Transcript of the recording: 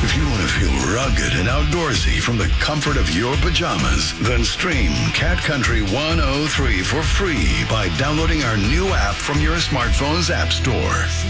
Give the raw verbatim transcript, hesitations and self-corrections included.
If you want to feel rugged and outdoorsy from the comfort of your pajamas, then stream Cat Country one oh three for free by downloading our new app from your smartphone's app store.